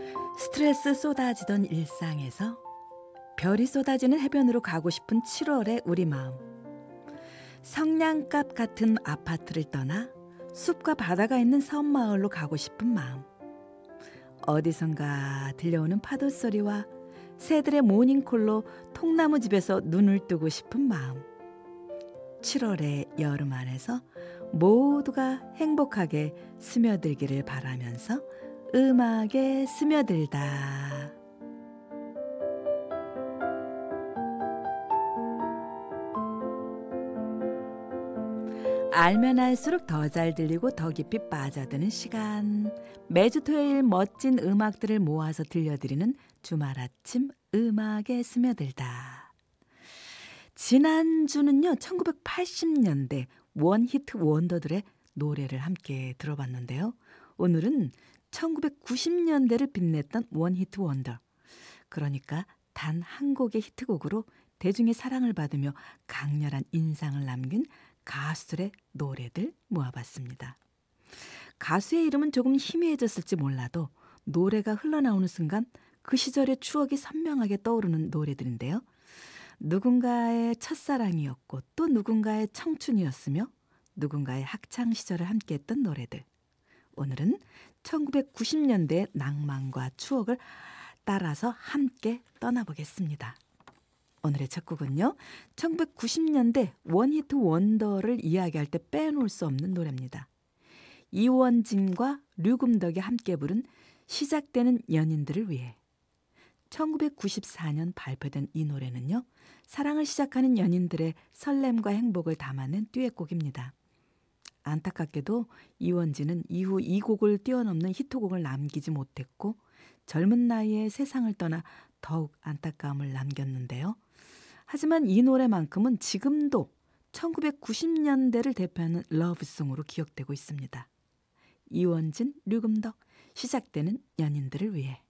스트레스 쏟아지던 일상에서 별이 쏟아지는 해변으로 가고 싶은 7월의 우리 마음. 성냥갑 같은 아파트를 떠나 숲과 바다가 있는 섬마을로 가고 싶은 마음. 어디선가 들려오는 파도 소리와 새들의 모닝콜로 통나무 집에서 눈을 뜨고 싶은 마음. 7월의 여름 안에서 모두가 행복하게 스며들기를 바라면서 음악에 스며들다. 알면 알수록 더 잘 들리고 더 깊이 빠져드는 시간. 매주 토요일 멋진 음악들을 모아서 들려드리는 주말 아침 음악에 스며들다. 지난주는요, 1980년대 원히트 원더들의 노래를 함께 들어봤는데요. 오늘은 1990년대를 빛냈던 원히트 원더. 그러니까 단 한 곡의 히트곡으로 대중의 사랑을 받으며 강렬한 인상을 남긴 가수들의 노래들 모아봤습니다. 가수의 이름은 조금 희미해졌을지 몰라도 노래가 흘러나오는 순간 그 시절의 추억이 선명하게 떠오르는 노래들인데요. 누군가의 첫사랑이었고 또 누군가의 청춘이었으며 누군가의 학창 시절을 함께했던 노래들. 오늘은 1990년대의 낭만과 추억을 따라서 함께 떠나보겠습니다. 오늘의 첫 곡은요, 1990년대 원히트 원더를 이야기할 때 빼놓을 수 없는 노래입니다. 이원진과 류금덕이 함께 부른 시작되는 연인들을 위해. 1994년 발표된 이 노래는요, 사랑을 시작하는 연인들의 설렘과 행복을 담아낸 듀엣곡입니다. 안타깝게도 이원진은 이후 이 곡을 뛰어넘는 히트곡을 남기지 못했고 젊은 나이에 세상을 떠나 더욱 안타까움을 남겼는데요. 하지만 이 노래만큼은 지금도 1990년대를 대표하는 러브송으로 기억되고 있습니다. 이원진, 류금덕, 시작되는 연인들을 위해.